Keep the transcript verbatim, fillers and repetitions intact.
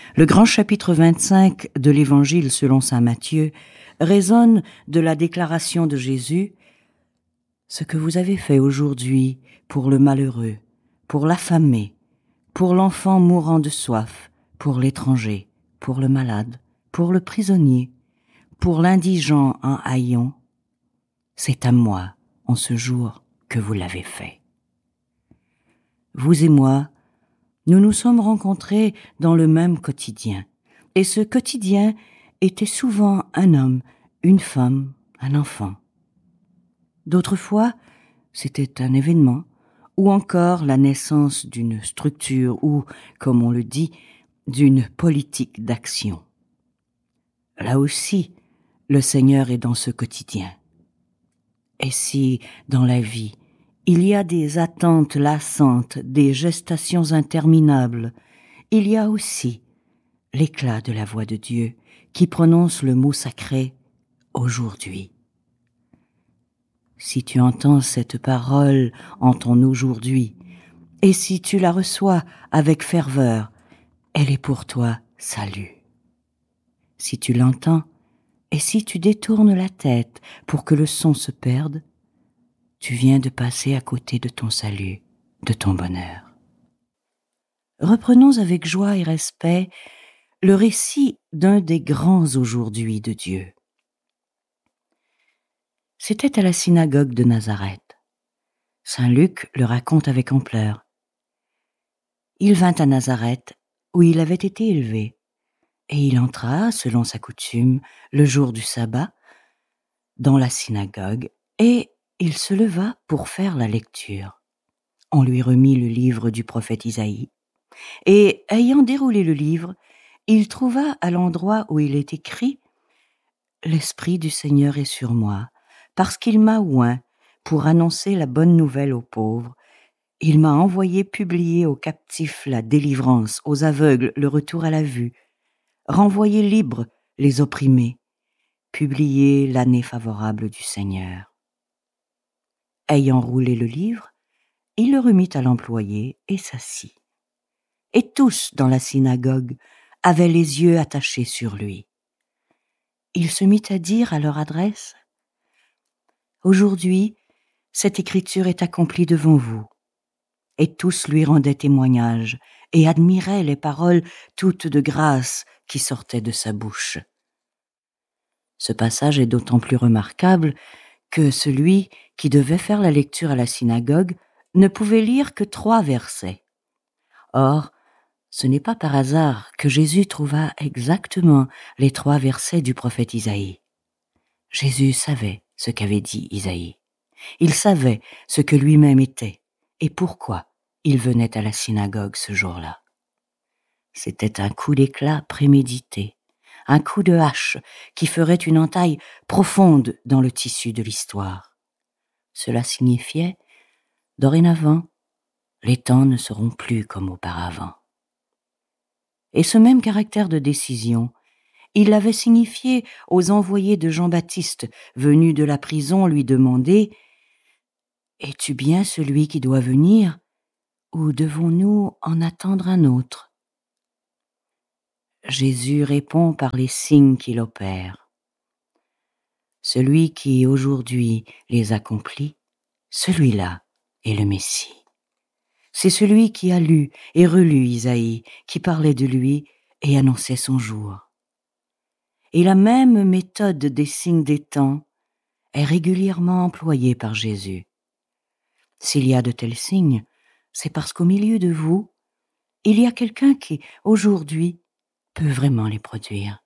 Le grand chapitre vingt-cinq de l'Évangile selon saint Matthieu résonne de la déclaration de Jésus « Ce que vous avez fait aujourd'hui pour le malheureux, pour l'affamé, pour l'enfant mourant de soif, pour l'étranger, pour le malade, pour le prisonnier, pour l'indigent en haillons, c'est à moi, en ce jour, que vous l'avez fait. » Vous et moi, nous nous sommes rencontrés dans le même quotidien. Et ce quotidien était souvent un homme, une femme, un enfant. D'autres fois, c'était un événement, ou encore la naissance d'une structure, ou, comme on le dit, d'une politique d'action. Là aussi, le Seigneur est dans ce quotidien. Et si, dans la vie, il y a des attentes lassantes, des gestations interminables, il y a aussi l'éclat de la voix de Dieu qui prononce le mot sacré « aujourd'hui ». Si tu entends cette parole en ton aujourd'hui, et si tu la reçois avec ferveur, elle est pour toi salut. Si tu l'entends, et si tu détournes la tête pour que le son se perde, tu viens de passer à côté de ton salut, de ton bonheur. Reprenons avec joie et respect le récit d'un des grands aujourd'hui de Dieu. C'était à la synagogue de Nazareth. Saint Luc le raconte avec ampleur. Il vint à Nazareth, où il avait été élevé, et il entra, selon sa coutume, le jour du sabbat, dans la synagogue, et il se leva pour faire la lecture. On lui remit le livre du prophète Isaïe, et ayant déroulé le livre, il trouva à l'endroit où il est écrit « L'Esprit du Seigneur est sur moi, parce qu'il m'a oint pour annoncer la bonne nouvelle aux pauvres. Il m'a envoyé publier aux captifs la délivrance, aux aveugles le retour à la vue, renvoyer libres les opprimés, publier l'année favorable du Seigneur. » Ayant roulé le livre, il le remit à l'employé et s'assit. Et tous dans la synagogue avaient les yeux attachés sur lui. Il se mit à dire à leur adresse « Aujourd'hui, cette écriture est accomplie devant vous. » Et tous lui rendaient témoignage et admiraient les paroles toutes de grâce qui sortaient de sa bouche. Ce passage est d'autant plus remarquable que celui qui devait faire la lecture à la synagogue ne pouvait lire que trois versets. Or, ce n'est pas par hasard que Jésus trouva exactement les trois versets du prophète Isaïe. Jésus savait ce qu'avait dit Isaïe. Il savait ce que lui-même était et pourquoi il venait à la synagogue ce jour-là. C'était un coup d'éclat prémédité, un coup de hache qui ferait une entaille profonde dans le tissu de l'histoire. Cela signifiait, dorénavant, les temps ne seront plus comme auparavant. Et ce même caractère de décision, il l'avait signifié aux envoyés de Jean-Baptiste venus de la prison lui demander « Es-tu bien celui qui doit venir, ou devons-nous en attendre un autre ?» Jésus répond par les signes qu'il opère. Celui qui aujourd'hui les accomplit, celui-là est le Messie. C'est celui qui a lu et relu Isaïe, qui parlait de lui et annonçait son jour. Et la même méthode des signes des temps est régulièrement employée par Jésus. S'il y a de tels signes, c'est parce qu'au milieu de vous, il y a quelqu'un qui, aujourd'hui, peut vraiment les produire.